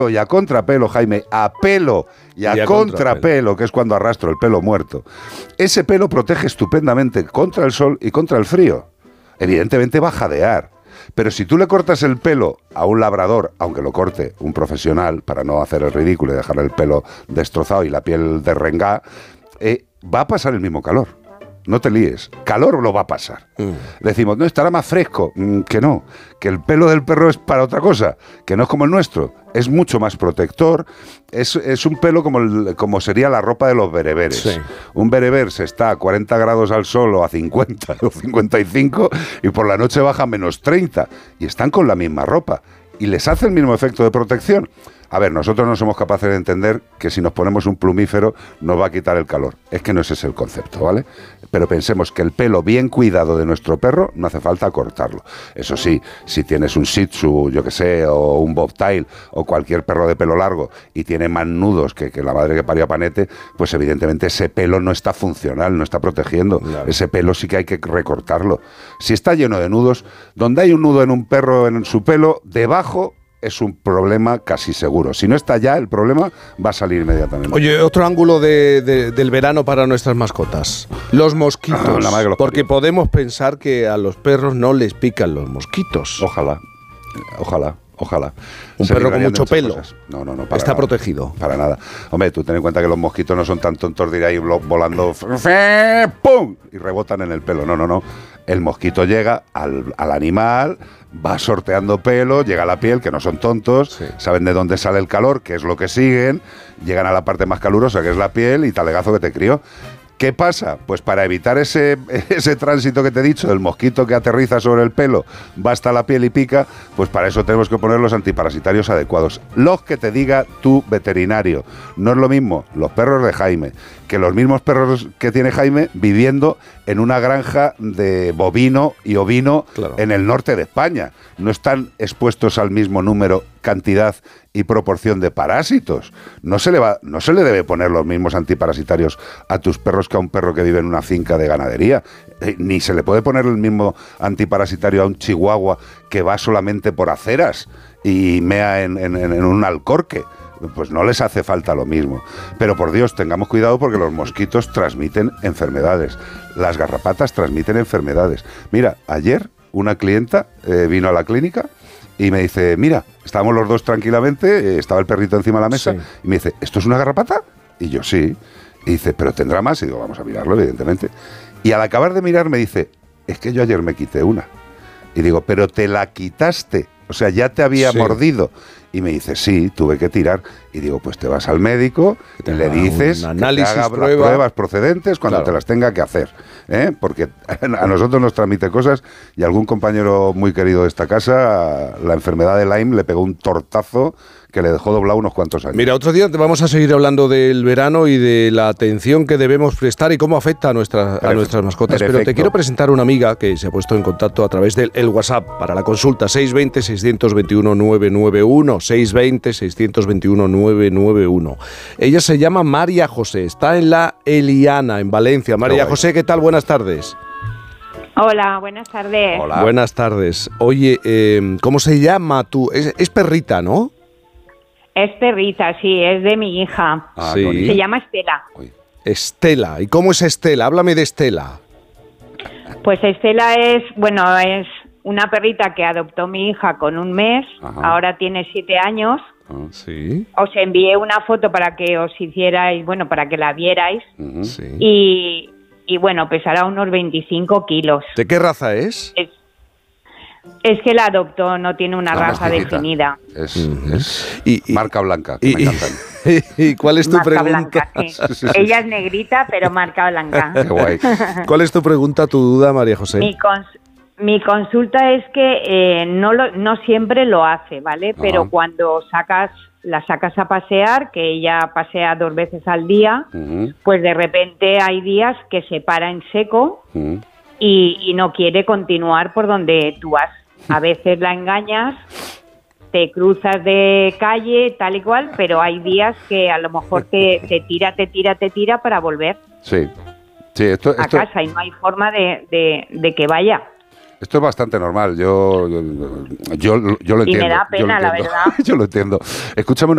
y a contrapelo, Jaime, a pelo y a contrapelo, que es cuando arrastro el pelo muerto, ese pelo protege estupendamente contra el sol y contra el frío. Evidentemente va a jadear. Pero si tú le cortas el pelo a un labrador, aunque lo corte un profesional para no hacer el ridículo y dejar el pelo destrozado y la piel derrengada, va a pasar el mismo calor. No te líes, calor lo va a pasar. Decimos, no, estará más fresco. Que no, que el pelo del perro es para otra cosa, que no es como el nuestro. Es mucho más protector, es un pelo como sería la ropa de los bereberes. Sí. Un bereber se está a 40 grados al sol o a 50 o 55 y por la noche baja a menos 30 y están con la misma ropa y les hace el mismo efecto de protección. A ver, nosotros no somos capaces de entender que si nos ponemos un plumífero nos va a quitar el calor. Es que no ese es el concepto, ¿vale? Pero pensemos que el pelo bien cuidado de nuestro perro no hace falta cortarlo. Eso sí, si tienes un Shih Tzu, yo que sé, o un Bobtail, o cualquier perro de pelo largo y tiene más nudos que la madre que parió a Panete, pues evidentemente ese pelo no está funcional, no está protegiendo. Claro. Ese pelo sí que hay que recortarlo. Si está lleno de nudos, donde hay un nudo en un perro en su pelo, debajo es un problema casi seguro. Si no está ya, el problema va a salir inmediatamente. Oye, otro ángulo del verano para nuestras mascotas. Los mosquitos. Porque podemos pensar que a los perros no les pican los mosquitos. Ojalá. Un perro con mucho pelo. No, está protegido. Para nada. Hombre, tú ten en cuenta que los mosquitos no son tan tontos de ir ahí volando ¡pum! Y rebotan en el pelo. No. El mosquito llega al animal, va sorteando pelo, llega a la piel, que no son tontos, sí. Saben de dónde sale el calor, que es lo que siguen, llegan a la parte más calurosa, que es la piel, y talegazo que te crió. ¿Qué pasa? Pues para evitar ese tránsito que te he dicho, del mosquito que aterriza sobre el pelo, va hasta la piel y pica, pues para eso tenemos que poner los antiparasitarios adecuados. Los que te diga tu veterinario. No es lo mismo los perros de Jaime que los mismos perros que tiene Jaime viviendo en una granja de bovino y ovino, claro, en el norte de España. No están expuestos al mismo número, cantidad y proporción de parásitos. No se le debe poner los mismos antiparasitarios a tus perros que a un perro que vive en una finca de ganadería. Ni se le puede poner el mismo antiparasitario a un chihuahua que va solamente por aceras y mea en un alcorque. Pues no les hace falta lo mismo. Pero por Dios, tengamos cuidado porque los mosquitos transmiten enfermedades. Las garrapatas transmiten enfermedades. Mira, ayer una clienta vino a la clínica y me dice, mira, estábamos los dos tranquilamente, estaba el perrito encima de la mesa, sí, y me dice, ¿esto es una garrapata? Y yo, sí. Y dice, ¿pero tendrá más? Y digo, vamos a mirarlo, evidentemente. Y al acabar de mirar me dice, es que yo ayer me quité una. Y digo, ¿pero te la quitaste? O sea, ya te había mordido. Y me dice, sí, tuve que tirar. Y digo, pues te vas al médico y le dices que te haga las pruebas procedentes cuando, claro, te las tenga que hacer. Porque a nosotros nos transmite cosas y algún compañero muy querido de esta casa, la enfermedad de Lyme le pegó un tortazo que le dejó doblado unos cuantos años. Mira, otro día te vamos a seguir hablando del verano y de la atención que debemos prestar y cómo afecta a nuestras mascotas. Perfecto. Pero te quiero presentar una amiga que se ha puesto en contacto a través del WhatsApp para la consulta 620-621-991, 620-621-991. Ella se llama María José, está en la Eliana, en Valencia. María José, ¿qué tal? Buenas tardes. Hola, buenas tardes. Hola. Buenas tardes. Oye, ¿cómo se llama tú? Es perrita, ¿no? Es perrita, sí, es de mi hija. Sí. Se llama Estela. Estela. ¿Y cómo es Estela? Háblame de Estela. Pues Estela es una perrita que adoptó mi hija con un mes. Ajá. Ahora tiene 7 años. Sí. Os envié una foto para que os hicierais, para que la vierais. Sí. Y bueno, pesará unos 25 kilos. ¿De qué raza es? Es que la adoptó, no tiene una raza definida. Es marca blanca, que me encantan. ¿Y cuál es tu marca pregunta? Blanca, sí. Ella es negrita, pero marca blanca. Qué guay. ¿Cuál es tu pregunta, tu duda, María José? Mi consulta es que no siempre lo hace, ¿vale? Pero cuando la sacas a pasear, que ella pasea 2 veces al día, pues de repente hay días que se para en seco y no quiere continuar por donde tú vas. A veces la engañas, te cruzas de calle, tal y cual, pero hay días que a lo mejor te tira para volver a casa y no hay forma de que vaya. Esto es bastante normal, yo lo entiendo. Y me da pena, la verdad. Yo lo entiendo. Escúchame